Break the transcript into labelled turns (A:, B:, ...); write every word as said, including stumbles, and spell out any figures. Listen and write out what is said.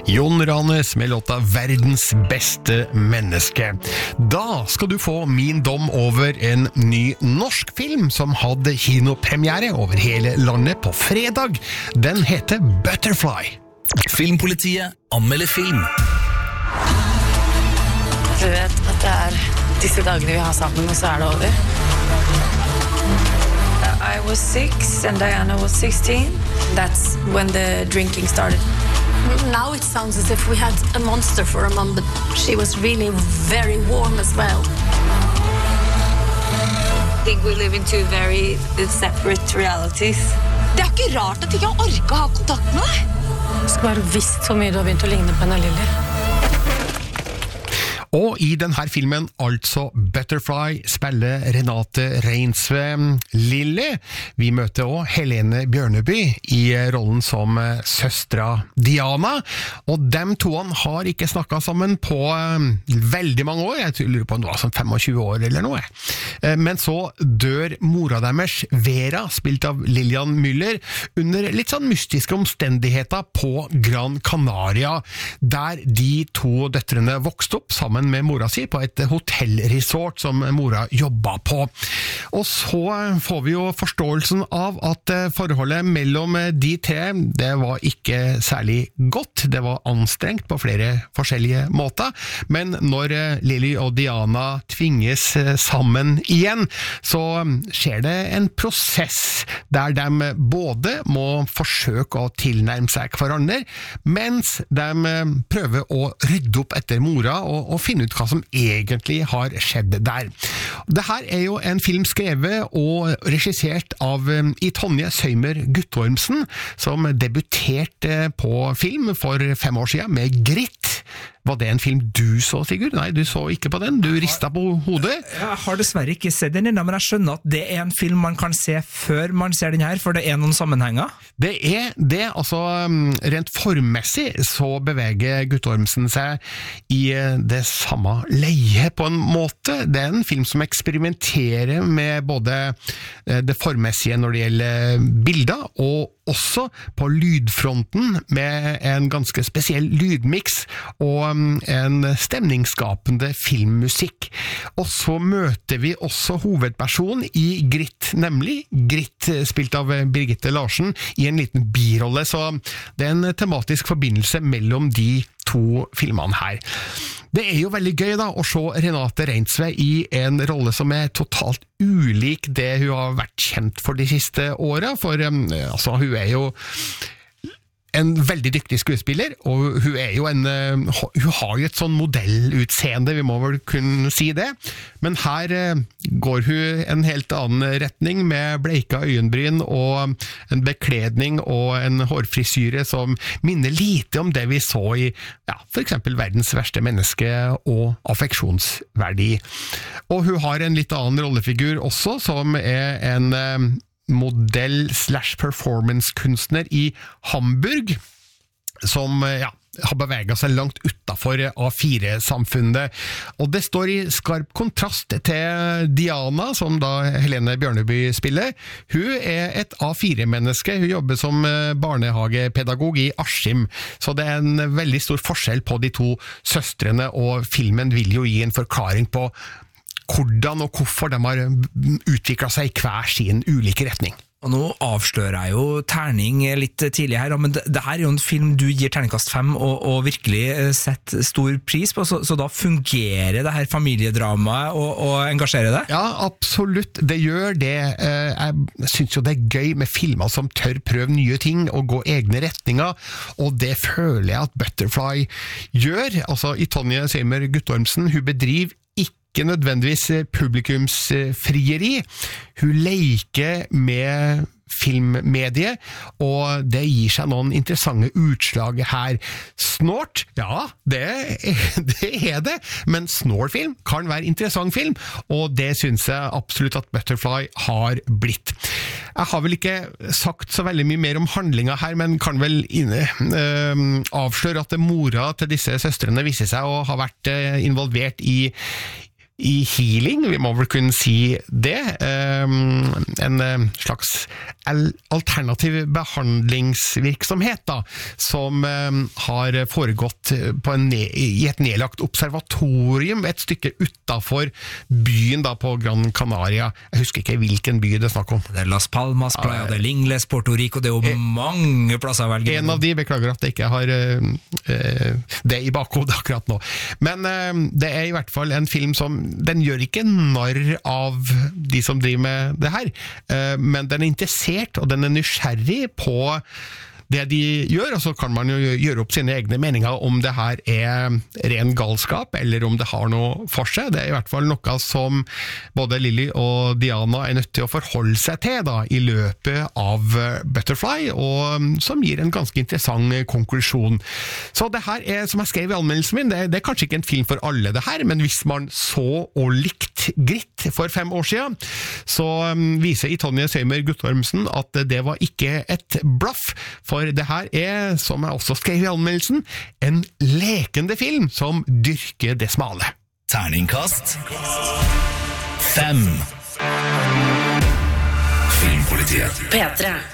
A: Jon Ranes med låta Verdens beste menneske. Da skal du få min dom over en ny norsk film som hadde kinopremiere over hele landet på fredag. Den heter Butterfly.
B: Filmpolitiet anmelder film.
C: Du vet at det er disse dagene vi har sammen, og så er det over. I was six and Diana was sixteen. That's when the drinking started.
D: Now it sounds as if we had a monster for a mom, but she was really very warm as well.
C: I think we live in two very separate realities.
D: Det er ikke rart at jeg ikke orker å ha kontakt med deg.
C: Du skal bare visst så mye du har begynt å ligne på henne, Lily.
A: Og i denne filmen, altså Butterfly, spiller Renate Reinsve Lily. Vi møter også Helene Bjørneby i rollen som søstra Diana. Og dem toene har ikke snakket sammen på veldig mange år. Jeg lurer på om det var sånn tjuefem år eller noe. Men så dør mora deres, Vera, spilt av Lillian Müller, under litt sånn mystiske omstendigheter på Gran Canaria, der de to døtrene vokste opp sammen med mora si på et hotellresort som mora jobba på. Og så får vi jo forståelsen av at forholdet mellom de tre, det var ikke særlig godt. Det var anstrengt på flere forskjellige måter. Men når Lily og Diana tvinges sammen igjen, så skjer det en prosess der de både må forsøke å tilnærme seg hverandre, mens de prøver å rydde opp etter mora og, og finne ut hva som egentlig har skjedd der. Dette er jo en film skrevet og regissert av I Tonje Søymer Guttormsen, som debuterte på film for fem år siden med Gritt. Var det en film du så, Sigurd? Nei, du så ikke på den. Du ristet på hodet.
E: Jeg har dessverre ikke sett den enda, men jeg skjønner at det er en film man kan se før man ser den her, for det er noen sammenhenger.
A: Det er det, altså rent formmessig så beveger Guttormsen seg i det samme leie på en måte. Det er en film som eksperimenterer med både det formmessige når det gjelder bilder, og også på lydfronten med en ganske spesiell lydmix og en stemningsskapende filmmusikk. Og så møter vi også hovedpersonen i Gritt, nemlig Gritt, spilt av Birgitte Larsen, i en liten birolle, så det er en tematisk forbindelse mellom de to filmene her. Det er jo veldig gøy da å se Renate Reinsve i en rolle som er totalt ulik det hun har vært kjent for de siste årene, for altså, hun er jo en veldig dyktig skuespiller, og hun er jo en, hun har jo et sånn modellutseende, vi må vel kunne si det, men her går hun en helt annen retning med bleika øyenbryn og en bekledning og en hårfrisyre som minner lite om det vi så i, ja, for eksempel Verdens verste menneske og Affeksjonsverdi. Og hun har en litt annen rollefigur også, som er en modell slash performance kunstner i Hamburg, som ja, har beveget seg langt utenfor A fire-samfunnet. Og det står i skarp kontrast til Diana, som da Helene Bjørneby spiller. Hun er et A fire-menneske, hun jobber som barnehagepedagog i Askim, så det er en veldig stor forskjell på de to søstrene, og filmen vil jo gi en forklaring på hvordan og hvorfor de har utviklet seg i hver sin ulike retning.
E: Og nå avslører jeg jo terning litt tidlig her, men det, det her er jo en film du gir terningkast fem og, og virkelig setter stor pris på, så, så da fungerer det her familiedramaet og, og engasjerer det?
A: Ja, absolutt, det gjør det. Jeg synes jo det er gøy med filmer som tør prøve nye ting og gå egne retninger, og det føler jeg at Butterfly gjør. Altså, I Tonje Søymer Guttormsen, hun bedriver ikke nødvendigvis publikumsfrieri. Hun leker med filmmediet, og det gir seg noen interessante utslag her. Snort, ja, det, det er det, men snortfilm kan være interessant film, og det synes jeg absolutt at Butterfly har blitt. Jeg har vel ikke sagt så veldig mye mer om handlinga her, men kan vel inne, øh, avsløre at mora til disse søstrene viser seg å ha vært øh, involvert i i healing, vi må vel kunne si det, en slags alternativ behandlingsvirksomhet da, som har foregått på en, i et nedlagt observatorium et stykke utenfor byen da på Gran Canaria. Jeg husker ikke hvilken by det er snakk om.
E: Det er Las Palmas, Playa del Ingles, Puerto Rico, det er jo mange plasser å velge.
A: En av de, beklager at jeg ikke har uh, det i bakhodet akkurat nå. Men uh, det er i hvert fall en film som den gjør ikke narr av de som driver med det her, men den er interessert, og den er nysgjerrig på det de gjør, og så kan man jo gjøre opp sine egne meninger om det her er ren galskap, eller om det har noe for seg. Det er i hvert fall noe som både Lily og Diana er nødt til å forholde seg til da, i løpet av Butterfly, og som gir en ganske interessant konklusjon. Så det her er, som jeg skrev i anmeldelsen min, det er, det er kanskje ikke en film for alle det her, men hvis man så og likt Grit for fem år siden, så viser i Tonje Søymer Guttormsen at det var ikke et blaff, for det her er, som jeg også skrev i anmeldelsen, en lekende film som dyrker det smale.
B: Terningkast fem. Filmpolitiet.
F: P tre.